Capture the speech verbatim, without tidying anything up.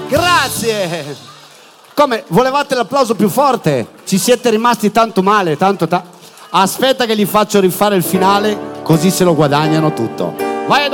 Grazie. Come, volevate l'applauso più forte? Ci siete rimasti tanto male, tanto ta- aspetta che gli faccio rifare il finale, così se lo guadagnano tutto. Vai,